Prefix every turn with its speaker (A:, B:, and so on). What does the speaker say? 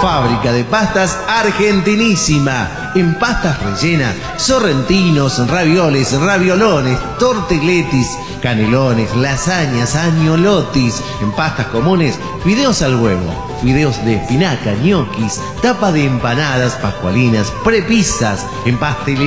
A: Fábrica de pastas argentinísima. En pastas rellenas, sorrentinos, ravioles, raviolones, tortelletis, canelones, lasañas, agnolotis. En pastas comunes, fideos al huevo, fideos de espinaca, ñoquis, tapa de empanadas, pascualinas, prepisas. En pastelería